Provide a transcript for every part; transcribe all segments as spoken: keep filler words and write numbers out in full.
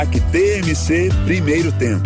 Aqui T M C, primeiro tempo.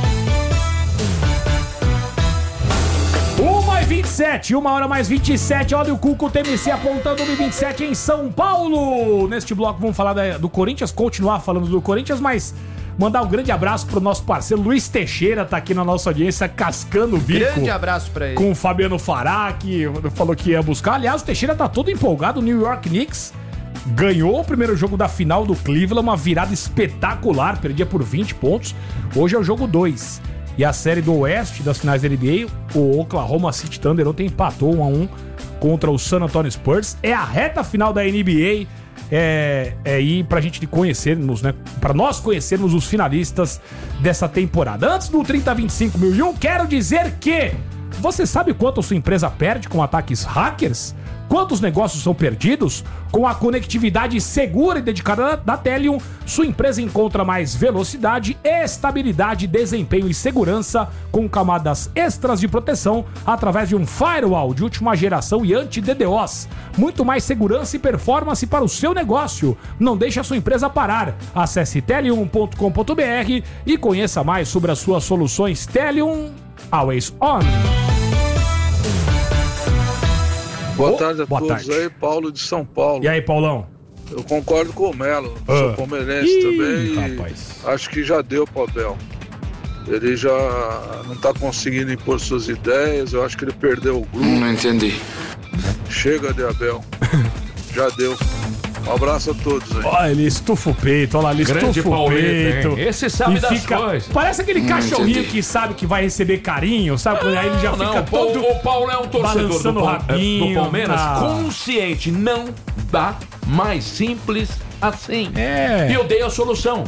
uma e vinte e sete, uma hora mais vinte e sete, olha o Cuco T M C apontando uma e vinte e sete em São Paulo. Neste bloco vamos falar da, do Corinthians, continuar falando do Corinthians, mas mandar um grande abraço pro nosso parceiro Luiz Teixeira, tá aqui na nossa audiência cascando o bico. Grande abraço pra ele. Com o Fabiano Fará, que falou que ia buscar. Aliás, o Teixeira tá todo empolgado, o New York Knicks ganhou o primeiro jogo da final do Cleveland, uma virada espetacular, perdia por vinte pontos. Hoje é o jogo dois. E a série do Oeste das finais da N B A, o Oklahoma City Thunder ontem empatou um a um contra o San Antonio Spurs. É a reta final da N B A. É, é aí pra gente conhecermos, né? Pra nós conhecermos os finalistas dessa temporada. Antes do trinta vinte e cinco mil e um, quero dizer que você sabe quanto a sua empresa perde com ataques hackers? Quantos negócios são perdidos? Com a conectividade segura e dedicada da Telium, sua empresa encontra mais velocidade, estabilidade, desempenho e segurança com camadas extras de proteção através de um firewall de última geração e anti-D DoS. Muito mais segurança e performance para o seu negócio. Não deixe a sua empresa parar. Acesse telium ponto com ponto b r e conheça mais sobre as suas soluções Telium Always On. Boa tarde a Boa todos tarde. aí, Paulo de São Paulo. E aí, Paulão? Eu concordo com o Melo, Ah. sou palmeirense Ih, também rapaz. e acho que já deu pro Abel. Ele já não tá conseguindo impor suas ideias, eu acho que ele perdeu o grupo. Não entendi. Chega de Abel, já deu. Um abraço a todos aí. Olha, ele estufa o peito, olha lá, ele Grande estufa o Pauleta, peito. hein? Esse sabe e das fica- coisas. Parece aquele cachorrinho entendi. que sabe que vai receber carinho, sabe? Quando aí ele já Não, fica não, todo... o, o Paulo é um torcedor do, balançando o Pal- rabinho. do Palmeiras Ah. consciente. Não dá mais simples assim. É. E eu dei a solução.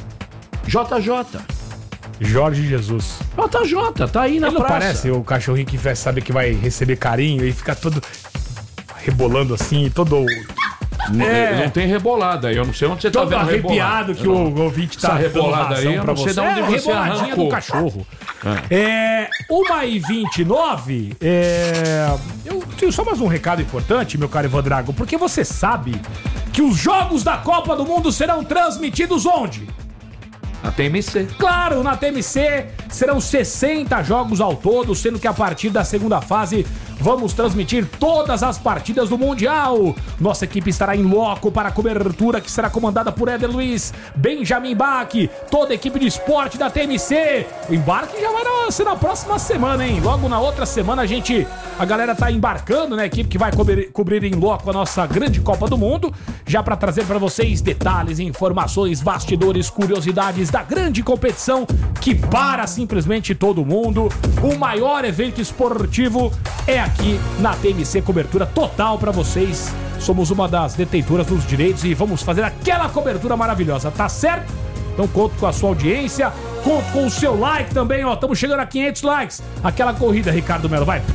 J J. Jorge Jesus. J J, tá aí na Ele não praça. parece o cachorrinho que vai- sabe que vai receber carinho e fica todo rebolando assim, todo... Não, É. não tem rebolada aí. Eu não sei onde você tá Todo vendo arrepiado rebolada. que o ouvinte tá Essa dando rebolada razão aí, eu pra não sei você. de onde É, você reboladinha arrancou. do cachorro. É, uma e vinte e nove, é, eu tenho só mais um recado importante, meu caro Ivan Drago, porque você sabe que os jogos da Copa do Mundo serão transmitidos onde? A T M C. Claro, na T M C serão sessenta jogos ao todo, sendo que a partir da segunda fase vamos transmitir todas as partidas do Mundial. Nossa equipe estará em loco para a cobertura que será comandada por Éder Luiz, Benjamin Bach, toda a equipe de esporte da T M C. O embarque já vai ser na próxima semana, hein? Logo na outra semana a gente, a galera tá embarcando, né? A equipe que vai cobrir, cobrir em loco a nossa grande Copa do Mundo, já para trazer para vocês detalhes, informações, bastidores, curiosidades da grande competição que para simplesmente todo mundo. O maior evento esportivo é aqui na T M C, cobertura total para vocês. Somos uma das detentoras dos direitos e vamos fazer aquela cobertura maravilhosa, tá certo? Então conto com a sua audiência, conto com o seu like também, ó. Estamos chegando a quinhentos likes. Aquela corrida, Ricardo Melo, vai.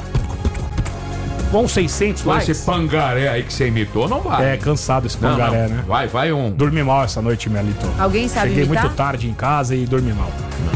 Vão seiscentos Vai likes. esse pangaré aí que você imitou, não vai. É, cansado esse Não, pangaré, não. né? Vai, vai um. Dormi mal essa noite, Melito. Alguém sabe Cheguei imitar? muito tarde em casa e dormi mal.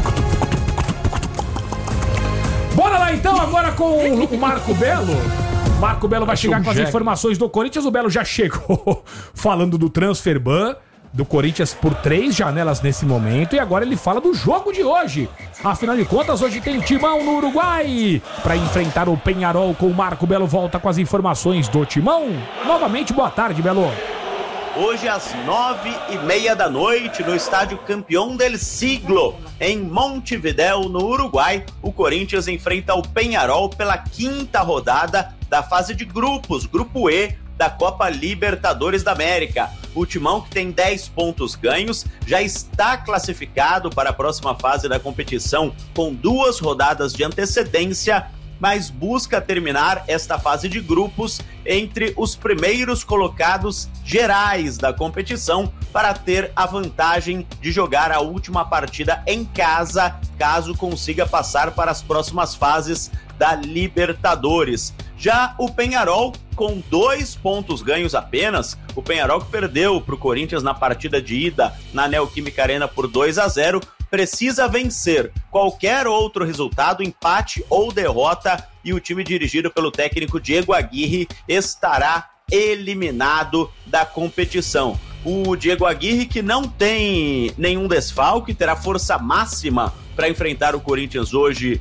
Bora lá então, agora com o Marco Belo. Marco Belo vai Acho chegar um com as jegue. informações do Corinthians. O Belo já chegou falando do transfer ban do Corinthians por três janelas nesse momento. E agora ele fala do jogo de hoje. Afinal de contas, hoje tem Timão no Uruguai para enfrentar o Peñarol. Com o Marco Belo volta com as informações do Timão. Novamente, boa tarde, Belo. Hoje às nove e meia da noite, no estádio Campeão del Siglo, em Montevidéu, no Uruguai, o Corinthians enfrenta o Peñarol pela quinta rodada da fase de grupos, Grupo E, da Copa Libertadores da América. O Timão, que tem dez pontos ganhos, já está classificado para a próxima fase da competição com duas rodadas de antecedência, mas busca terminar esta fase de grupos entre os primeiros colocados gerais da competição para ter a vantagem de jogar a última partida em casa, caso consiga passar para as próximas fases da Libertadores. Já o Peñarol, com dois pontos ganhos apenas, o Peñarol que perdeu para o Corinthians na partida de ida na Neoquímica Arena por dois a zero, precisa vencer qualquer outro resultado, empate ou derrota, e o time dirigido pelo técnico Diego Aguirre estará eliminado da competição. o Diego Aguirre, que não tem nenhum desfalque, terá força máxima para enfrentar o Corinthians hoje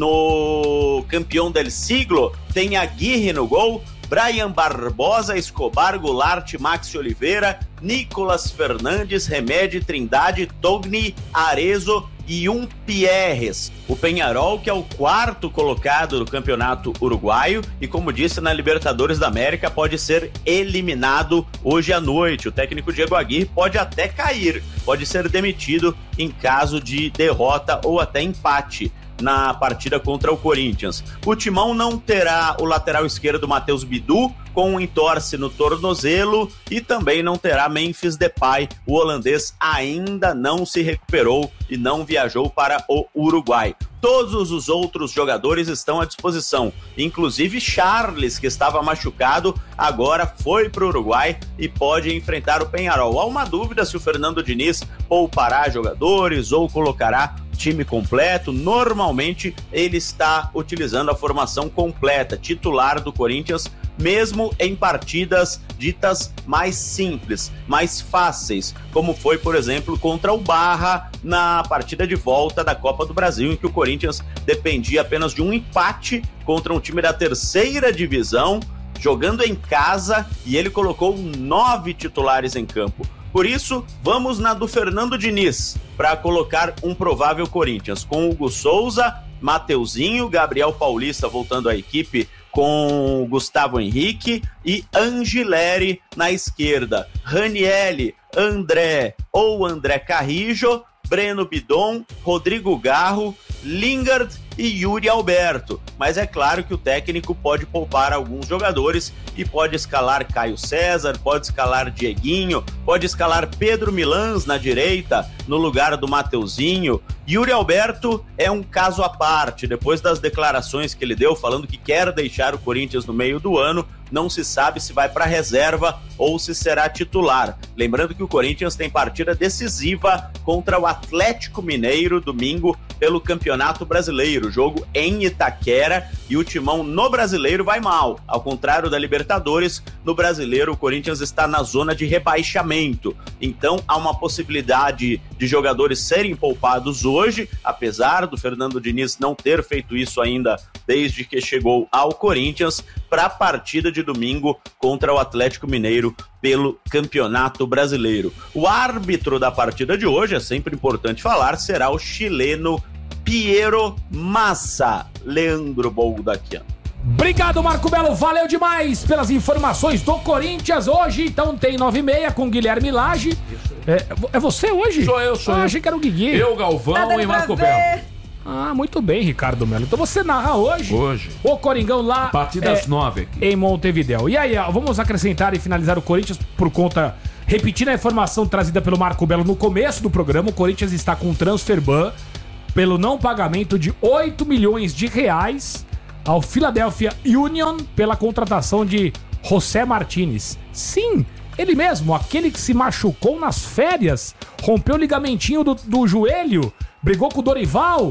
no Campeão del Siglo. Tem Aguirre no gol, Brian Barbosa, Escobar, Goulart, Maxi Oliveira, Nicolas Fernandes, Remedi, Trindade, Togni, Arezzo e um Pierres. O Peñarol, que é o quarto colocado no campeonato uruguaio e, como disse, na Libertadores da América, pode ser eliminado hoje à noite. O técnico Diego Aguirre pode até cair, pode ser demitido em caso de derrota ou até empate na partida contra o Corinthians. O Timão não terá o lateral esquerdo Matheus Bidu, com um entorse no tornozelo, e também não terá Memphis Depay. O holandês ainda não se recuperou e não viajou para o Uruguai. Todos os outros jogadores estão à disposição, inclusive Charles, que estava machucado, agora foi para o Uruguai e pode enfrentar o Peñarol. Há uma dúvida se o Fernando Diniz poupará jogadores ou colocará time completo. Normalmente ele está utilizando a formação completa, titular do Corinthians, mesmo em partidas ditas mais simples, mais fáceis, como foi, por exemplo, contra o Barra na partida de volta da Copa do Brasil, em que o Corinthians dependia apenas de um empate contra um time da terceira divisão, jogando em casa, e ele colocou nove titulares em campo. Por isso, vamos na do Fernando Diniz, para colocar um provável Corinthians, com Hugo Souza, Mateuzinho, Gabriel Paulista voltando à equipe com Gustavo Henrique e Angileri na esquerda. Ranielli, André ou André Carrijo, Breno Bidon, Rodrigo Garro, Lingard e Yuri Alberto. Mas é claro que o técnico pode poupar alguns jogadores e pode escalar Caio César, pode escalar Dieguinho, pode escalar Pedro Milans na direita, no lugar do Mateuzinho. Yuri Alberto é um caso à parte. Depois das declarações que ele deu, falando que quer deixar o Corinthians no meio do ano, não se sabe se vai para reserva ou se será titular. Lembrando que o Corinthians tem partida decisiva contra o Atlético Mineiro, domingo, pelo Campeonato Brasileiro. Jogo em Itaquera, e o Timão no Brasileiro vai mal. Ao contrário da Libertadores, no Brasileiro o Corinthians está na zona de rebaixamento. Então há uma possibilidade de jogadores serem poupados hoje, apesar do Fernando Diniz não ter feito isso ainda desde que chegou ao Corinthians, para a partida de domingo contra o Atlético Mineiro pelo Campeonato Brasileiro. O árbitro da partida de hoje, é sempre importante falar, será o chileno Piero Massa. Leandro Boldaquian. Obrigado, Marco Belo, valeu demais pelas informações do Corinthians hoje. Então tem nove e meia com Guilherme Lage. É, é você hoje? Sou eu, sou ah, eu. achei que era o Guigui. Eu, Galvão Tá e Marco Belo. Ah, muito bem, Ricardo Melo. Então você narra hoje, Hoje. o Coringão lá A partir das é, nove aqui. em Montevidéu. E aí, ó, vamos acrescentar e finalizar o Corinthians por conta, repetindo a informação trazida pelo Marco Belo no começo do programa. O Corinthians está com um transfer ban pelo não pagamento de oito milhões de reais ao Philadelphia Union pela contratação de José Martínez. Sim, ele mesmo, aquele que se machucou nas férias, rompeu o ligamentinho do, do joelho, brigou com o Dorival,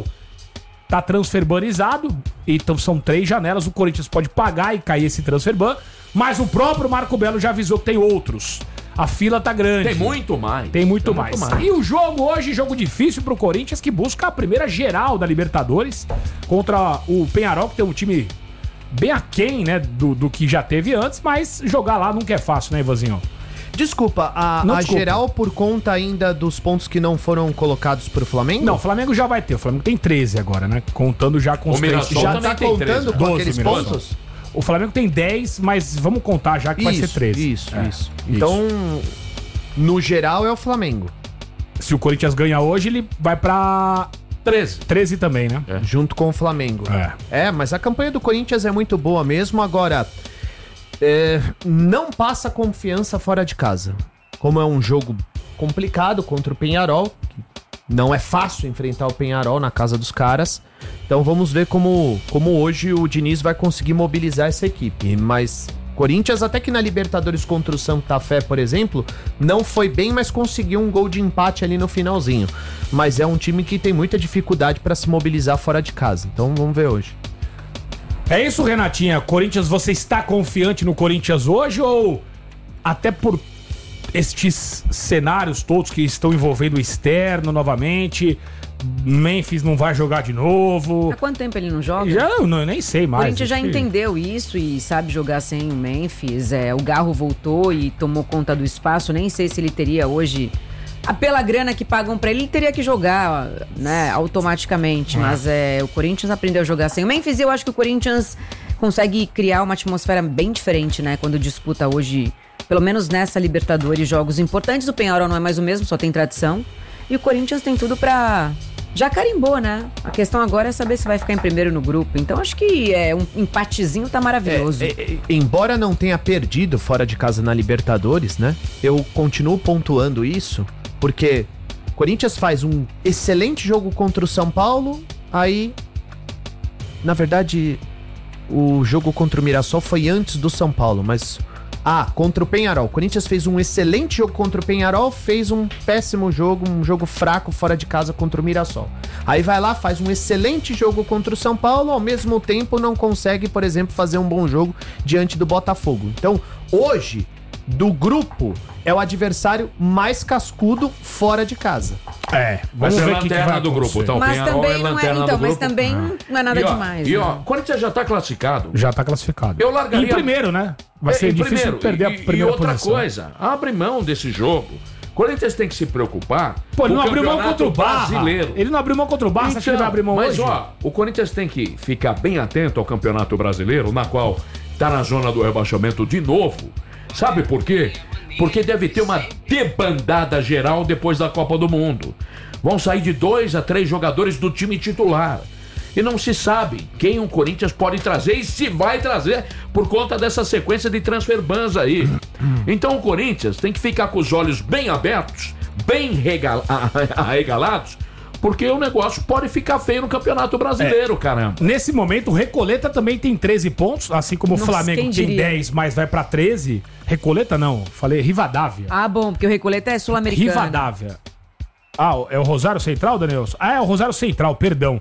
tá transfer banizado. Então são três janelas, o Corinthians pode pagar e cair esse transfer ban, mas o próprio Marco Belo já avisou que tem outros. A fila tá grande. Tem muito mais. Tem muito, Tem mais. muito mais. E o jogo hoje, jogo difícil pro Corinthians, que busca a primeira geral da Libertadores contra o Peñarol, que tem um time bem aquém, né, do, do que já teve antes, mas jogar lá nunca é fácil, né, Ivanzinho? Desculpa, a, Não, a desculpa. geral por conta ainda dos pontos que não foram colocados pro Flamengo? Não, o Flamengo já vai ter. O Flamengo tem treze agora, né? Contando já com os O três. Mirassol Já também tá tem treze, contando né? com doze aqueles Mirassol. pontos? O Flamengo tem dez, mas vamos contar já que vai ser treze. Isso, É, isso. Então, no geral é o Flamengo. Se o Corinthians ganha hoje, ele vai pra treze. treze também, né? É. Junto com o Flamengo. É. É, mas a campanha do Corinthians é muito boa mesmo. Agora, é, não passa confiança fora de casa. Como é um jogo complicado contra o Peñarol, que não é fácil enfrentar o Peñarol na casa dos caras. Então vamos ver como, como hoje o Diniz vai conseguir mobilizar essa equipe. Mas Corinthians, até que na Libertadores contra o Santa Fé, por exemplo, não foi bem, mas conseguiu um gol de empate ali no finalzinho. Mas é um time que tem muita dificuldade para se mobilizar fora de casa. Então vamos ver hoje. É isso, Renatinha. Corinthians, você está confiante no Corinthians hoje ou até por estes cenários todos que estão envolvendo o externo novamente. Memphis não vai jogar de novo. Há quanto tempo ele não joga? Já eu, não, eu nem sei O mais. Corinthians já acho que- entendeu isso e sabe jogar sem o Memphis. É, o Garro voltou e tomou conta do espaço. Nem sei se ele teria hoje... Ah, pela grana que pagam pra ele, ele teria que jogar, né, automaticamente. Mas é, o Corinthians aprendeu a jogar sem o Memphis. E eu acho que o Corinthians consegue criar uma atmosfera bem diferente, né? Quando disputa hoje, pelo menos nessa Libertadores, jogos importantes. O Peñarol não é mais o mesmo, só tem tradição. E o Corinthians tem tudo pra... Já carimbou, né? A questão agora é saber se vai ficar em primeiro no grupo. Então acho que é, um empatezinho tá maravilhoso. É, é, é, embora não tenha perdido fora de casa na Libertadores, né? Eu continuo pontuando isso, porque o Corinthians faz um excelente jogo contra o São Paulo, aí, na verdade, o jogo contra o Mirassol foi antes do São Paulo, mas... Ah, contra o Peñarol. O Corinthians fez um excelente jogo contra o Peñarol, fez um péssimo jogo, um jogo fraco fora de casa contra o Mirassol. Aí vai lá, faz um excelente jogo contra o São Paulo, ao mesmo tempo não consegue, por exemplo, fazer um bom jogo diante do Botafogo. Então, hoje, do grupo, é o adversário mais cascudo fora de casa. É, Vai vamos ser ver a o que, que lanterna vai do grupo. acontecer. Então, Mas Peñarol também é não é, lanterna então, do mas grupo. também não é nada E, ó, demais. E ó, né? o Corinthians já tá classificado. Já tá classificado. Eu largaria- Em primeiro, né? Vai É, ser em difícil primeiro. perder a E- primeira E outra posição. coisa, abre mão desse jogo. O Corinthians tem que se preocupar. Pô, ele com não o abriu mão Campeonato contra o Barra. Brasileiro. Ele não abriu mão contra o Barra, você acha que ele vai abrir mão mas, hoje? ó, o Corinthians tem que ficar bem atento ao Campeonato Brasileiro, na qual tá na zona do rebaixamento de novo. Sabe por quê? Porque deve ter uma debandada geral depois da Copa do Mundo. Vão sair de dois a três jogadores do time titular. E não se sabe quem o Corinthians pode trazer e se vai trazer por conta dessa sequência de transfer bans aí. Então o Corinthians tem que ficar com os olhos bem abertos, bem regal- arregalados, porque o negócio pode ficar feio no Campeonato Brasileiro, É. caramba. Nesse momento, o Recoleta também tem treze pontos, assim como Nossa, o Flamengo quem tem diria? dez, mas vai pra treze. Recoleta não, falei Rivadavia. Ah, bom, porque o Recoleta é sul-americano. Rivadavia. Ah, é o Rosário Central, Danielson? Ah, é o Rosário Central, perdão.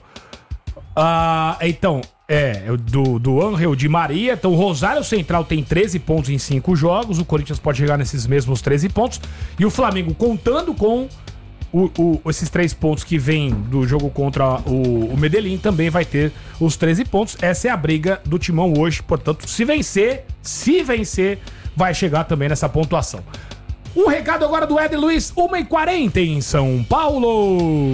Ah, então, é, é o do, do Angel de Maria. Então, o Rosário Central tem treze pontos em cinco jogos. O Corinthians pode chegar nesses mesmos treze pontos. E o Flamengo, contando com o, o- esses três pontos que vêm do jogo contra o, o Medellín, também vai ter os treze pontos. Essa é a briga do Timão hoje. Portanto, se vencer, se vencer, vai chegar também nessa pontuação. O recado agora do Éder Luiz, uma e quarenta em São Paulo.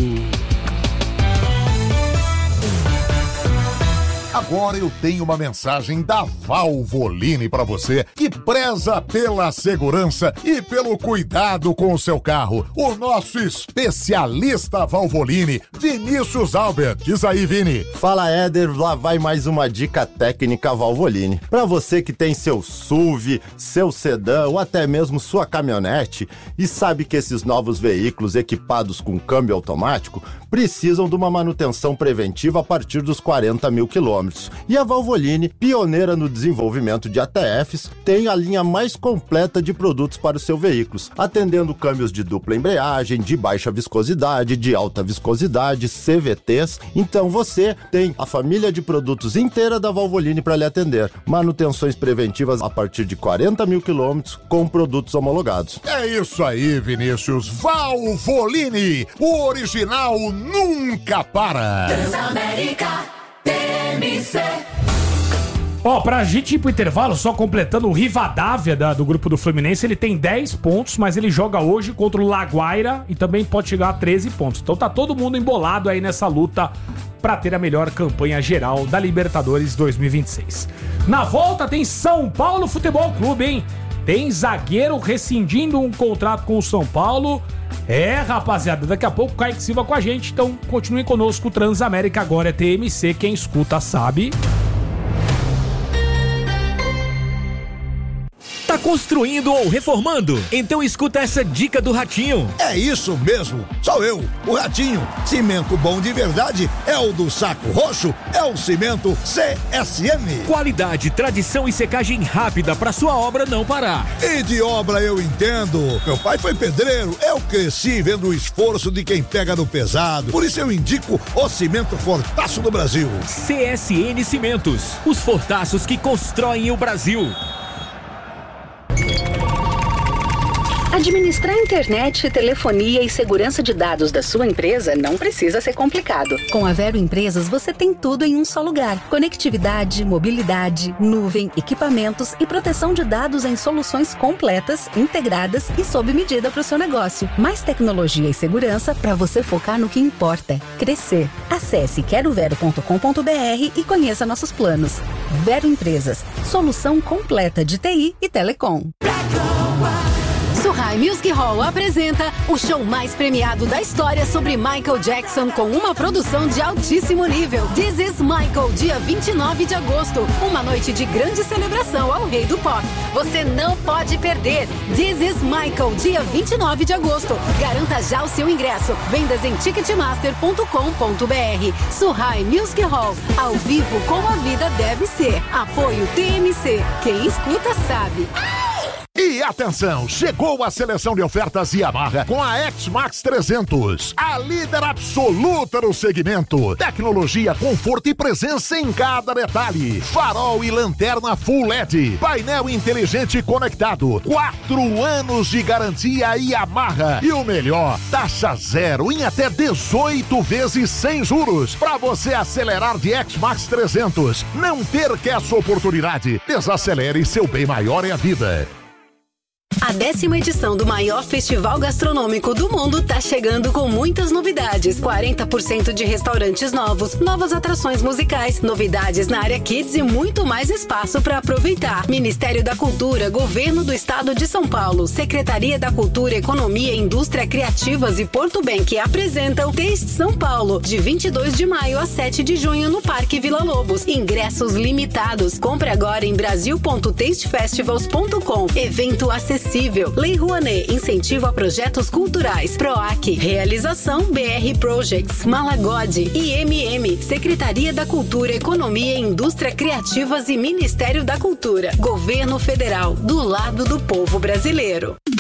Agora eu tenho uma mensagem da Valvoline para você que preza pela segurança e pelo cuidado com o seu carro. O nosso especialista Valvoline, Vinícius Albert. Diz aí, Vini. Fala, Éder, lá vai mais uma dica técnica Valvoline. Para você que tem seu S U V, seu sedã ou até mesmo sua caminhonete e sabe que esses novos veículos equipados com câmbio automático precisam de uma manutenção preventiva a partir dos quarenta mil quilômetros. E a Valvoline, pioneira no desenvolvimento de A T Fs, tem a linha mais completa de produtos para os seus veículos, atendendo câmbios de dupla embreagem, de baixa viscosidade, de alta viscosidade, C V Ts. Então você tem a família de produtos inteira da Valvoline para lhe atender. Manutenções preventivas a partir de quarenta mil quilômetros com produtos homologados. É isso aí, Vinícius. Valvoline, o original nunca para. Ó, pra gente ir pro intervalo, só completando, o Rivadavia da- do grupo do Fluminense, ele tem dez pontos, mas ele joga hoje contra o Laguaira e também pode chegar a treze pontos. Então tá todo mundo embolado aí nessa luta pra ter a melhor campanha geral da Libertadores dois mil e vinte e seis. Na volta tem São Paulo Futebol Clube, hein? Tem zagueiro rescindindo um contrato com o São Paulo. É, rapaziada, daqui a pouco o Kaique Silva com a gente, então continuem conosco. O Transamérica agora é T M C, quem escuta sabe. Tá construindo ou reformando? Então escuta essa dica do Ratinho. É isso mesmo, sou eu, o Ratinho. Cimento bom de verdade é o do Saco Roxo, é o Cimento C S M. Qualidade, tradição e secagem rápida para sua obra não parar. E de obra eu entendo. Meu pai foi pedreiro, eu cresci vendo o esforço de quem pega no pesado. Por isso eu indico o Cimento Fortaço do Brasil. C S N Cimentos, os fortaços que constroem o Brasil. Administrar internet, telefonia e segurança de dados da sua empresa não precisa ser complicado. Com a Vero Empresas, você tem tudo em um só lugar. Conectividade, mobilidade, nuvem, equipamentos e proteção de dados em soluções completas, integradas e sob medida para o seu negócio. Mais tecnologia e segurança para você focar no que importa: crescer. Acesse quero vero ponto com ponto br e conheça nossos planos. Vero Empresas, solução completa de T I e telecom. Surrai Music Hall apresenta o show mais premiado da história sobre Michael Jackson com uma produção de altíssimo nível. This is Michael, dia vinte e nove de agosto. Uma noite de grande celebração ao rei do pop. Você não pode perder. This is Michael, dia vinte e nove de agosto. Garanta já o seu ingresso. Vendas em ticketmaster ponto com ponto br. Surrai Music Hall, ao vivo como a vida deve ser. Apoio T M C. Quem escuta sabe. E atenção, chegou a seleção de ofertas Yamaha com a X-Max trezentos, a líder absoluta no segmento. Tecnologia, conforto e presença em cada detalhe. Farol e lanterna Full L E D, painel inteligente conectado, quatro anos de garantia Yamaha. E o melhor, taxa zero em até dezoito vezes sem juros, para você acelerar de X-Max trezentos. Não perca essa oportunidade. Desacelere, seu bem maior é a vida. A décima edição do maior festival gastronômico do mundo tá chegando com muitas novidades. quarenta por cento de restaurantes novos, novas atrações musicais, novidades na área Kids e muito mais espaço para aproveitar. Ministério da Cultura, Governo do Estado de São Paulo, Secretaria da Cultura, Economia, Indústria Criativas e Porto Bank apresentam Taste São Paulo, de vinte e dois de maio a sete de junho no Parque Vila Lobos. Ingressos limitados. Compre agora em brasil ponto taste festivals ponto com. Evento acessível. Lei Rouanet, incentivo a projetos culturais. PROAC, realização B R Projects, Malagode e M M, Secretaria da Cultura, Economia, Indústria Criativas e Ministério da Cultura. Governo Federal, do lado do povo brasileiro.